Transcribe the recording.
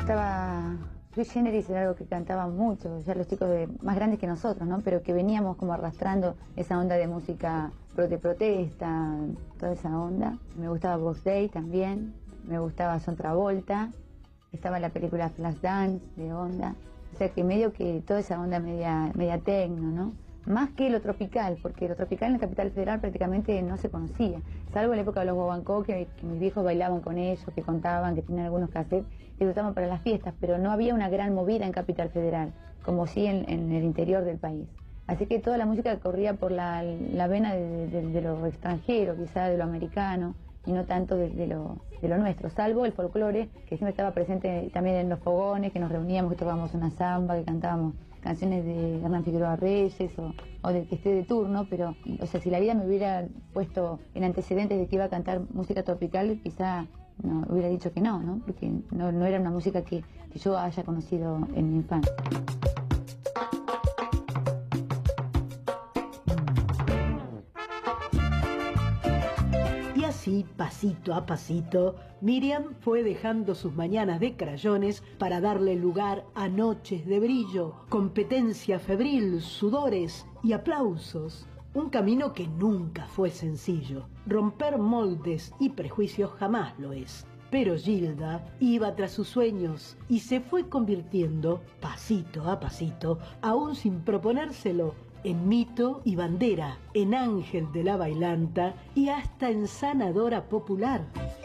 gustaba Sui Generis, era algo que cantaban mucho, ya los chicos más grandes que nosotros, ¿no? Pero que veníamos como arrastrando esa onda de música de protesta, toda esa onda. Me gustaba Box Day también, me gustaba John Travolta, estaba la película Flashdance de onda. O sea que medio que toda esa onda media tecno, ¿no? Más que lo tropical, porque lo tropical en la Capital Federal prácticamente no se conocía, salvo en la época de los guaguancó, que mis viejos bailaban con ellos, que contaban, que tenían algunos cassettes, que se usaban para las fiestas, pero no había una gran movida en Capital Federal, como sí en el interior del país. Así que toda la música corría por la vena de lo extranjero, quizá de lo americano, y no tanto de lo nuestro, salvo el folclore, que siempre estaba presente también en los fogones, que nos reuníamos, que tocábamos una samba, que cantábamos canciones de Hernán Figueroa Reyes o del que esté de turno, pero, o sea, si la vida me hubiera puesto en antecedentes de que iba a cantar música tropical, quizá no hubiera dicho que no, ¿no? Porque no era una música que yo haya conocido en mi infancia. Así, pasito a pasito, Miriam fue dejando sus mañanas de crayones para darle lugar a noches de brillo, competencia febril, sudores y aplausos. Un camino que nunca fue sencillo. Romper moldes y prejuicios jamás lo es. Pero Gilda iba tras sus sueños y se fue convirtiendo, pasito a pasito, aún sin proponérselo, en mito y bandera, en ángel de la bailanta y hasta en sanadora popular.